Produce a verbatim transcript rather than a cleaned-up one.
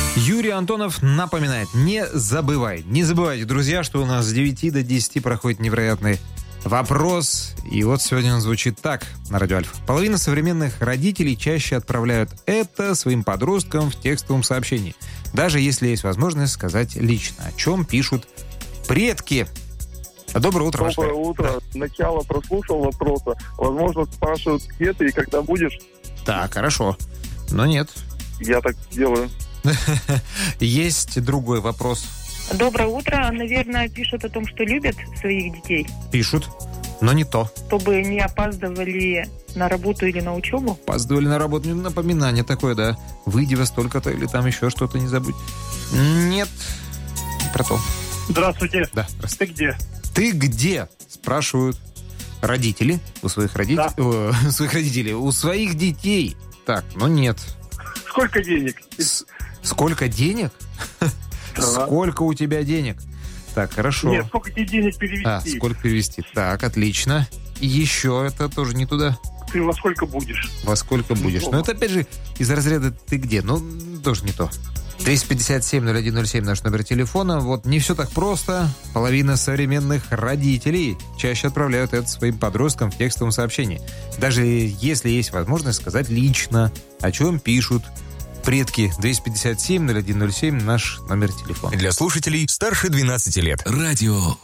Юрий Антонов напоминает, не забывай, не забывайте, друзья, что у нас с девяти до десяти проходит невероятный вопрос. И вот сегодня он звучит так на Радио Альфа. Половина современных родителей чаще отправляют это своим подросткам в текстовом сообщении, даже если есть возможность сказать лично, о чем пишут предки. Доброе утро, ваше. Доброе утро. Да. Начало прослушал вопроса. Возможно, спрашивают, где ты и когда будешь. Так, хорошо. Но нет. Я так делаю. Есть другой вопрос. Доброе утро. Наверное, пишут о том, что любят своих детей. Пишут, но не то. Чтобы не опаздывали на работу или на учебу. Опаздывали на работу. Напоминание такое, да. Выйди во столько-то или там еще что-то, не забудь. Нет, не про то. Здравствуйте. Да, здравствуйте. Ты где? Ты где? Спрашивают родители у своих родителей. Да. О, у своих родителей, у своих детей. Так, но нет. Сколько денег? С- сколько денег? Да. Сколько у тебя денег? Так, хорошо. Нет, сколько тебе денег перевести? А, сколько перевести? Так, отлично. И еще это тоже не туда. Ты во сколько будешь? Во сколько будешь? Ну, Но это опять же из разряда «ты где?». Ну, тоже не то. триста пятьдесят семь ноль один ноль семь наш номер телефона. Вот не все так просто. Половина современных родителей чаще отправляют это своим подросткам в текстовом сообщении. Даже если есть возможность сказать лично, о чем пишут предки. Двести пятьдесят семь ноль один ноль семь наш номер телефона. Для слушателей старше двенадцати лет. Радио